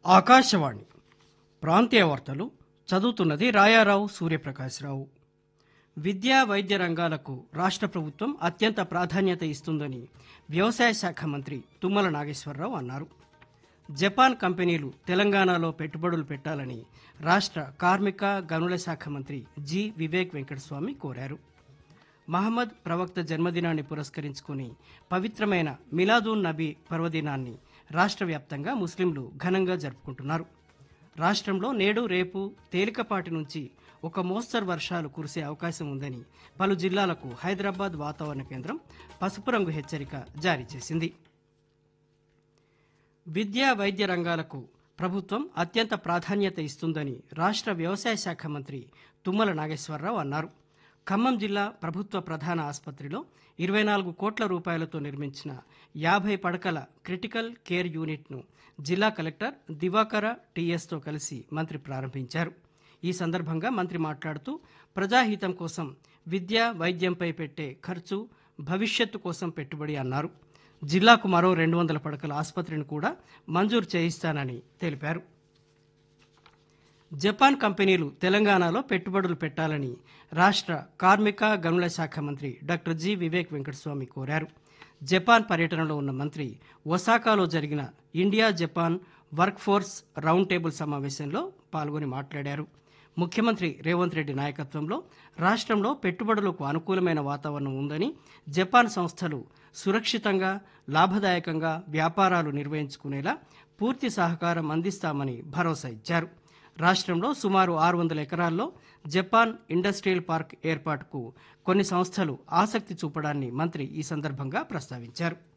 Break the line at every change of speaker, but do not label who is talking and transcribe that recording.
ఆకాశవాణి ప్రాంతీయ వార్తలు చదువుతున్నది రాయారావు సూర్యప్రకాశ్రావు. విద్యా వైద్య రంగాలకు రాష్ట్ర ప్రభుత్వం అత్యంత ప్రాధాన్యత ఇస్తుందని వ్యవసాయ శాఖ మంత్రి తుమ్మల నాగేశ్వరరావు అన్నారు. జపాన్ కంపెనీలు తెలంగాణలో పెట్టుబడులు పెట్టాలని రాష్ట్ర కార్మిక గనుల శాఖ మంత్రి జి. వివేక్ వెంకటస్వామి కోరారు. మహమ్మద్ ప్రవక్త జన్మదినాన్ని పురస్కరించుకుని పవిత్రమైన మిలాదూన్ నబీ పర్వదినాన్ని రాష్ట్ర వ్యాప్తంగా ముస్లింలు ఘనంగా జరుపుకుంటున్నారు. రాష్ట్రంలో నేడు రేపు తేలికపాటి నుంచి ఒక మోస్తరు వర్షాలు కురిసే అవకాశం ఉందని పలు జిల్లాలకు హైదరాబాద్ వాతావరణ కేంద్రం పసుపు రంగు హెచ్చరిక జారీ చేసింది. విద్యా వైద్య రంగాలకు ప్రభుత్వం అత్యంత ప్రాధాన్యత ఇస్తుందని రాష్ట్ర వ్యవసాయ శాఖ మంత్రి తుమ్మల నాగేశ్వరరావు అన్నారు. ఖమ్మం జిల్లా ప్రభుత్వ ప్రధాన ఆసుపత్రిలో 24 కోట్ల రూపాయలతో నిర్మించిన 50 పడకల క్రిటికల్ కేర్ యూనిట్ను జిల్లా కలెక్టర్ దివాకర టీఎస్తో కలిసి మంత్రి ప్రారంభించారు. ఈ సందర్భంగా మంత్రి మాట్లాడుతూ ప్రజాహితం కోసం విద్య వైద్యంపై పెట్టే ఖర్చు భవిష్యత్తు కోసం పెట్టుబడి అన్నారు. జిల్లాకు మరో 200 పడకల ఆసుపత్రిని కూడా మంజూరు చేయిస్తానని తెలిపారు. జపాన్ కంపెనీలు తెలంగాణలో పెట్టుబడులు పెట్టాలని రాష్ట్ర కార్మిక గనుల శాఖ మంత్రి డాక్టర్ జి. వివేక్ వెంకటస్వామి కోరారు. జపాన్ పర్యటనలో ఉన్న మంత్రి ఒసాకాలో జరిగిన India Japan work force round table సమావేశంలో పాల్గొని మాట్లాడారు. ముఖ్యమంత్రి రేవంత్ రెడ్డి నాయకత్వంలో రాష్ట్రంలో పెట్టుబడులకు అనుకూలమైన వాతావరణం ఉందని, జపాన్ సంస్థలు సురక్షితంగా లాభదాయకంగా వ్యాపారాలు నిర్వహించుకునేలా పూర్తి సహకారం అందిస్తామని భరోసా ఇచ్చారు. రాష్ట్రంలో సుమారు 600 ఎకరాల్లో జపాన్ ఇండస్ట్రియల్ పార్క్ ఏర్పాటుకు కొన్ని సంస్థలు ఆసక్తి చూపడాన్ని మంత్రి ఈ సందర్భంగా ప్రస్తావించారు.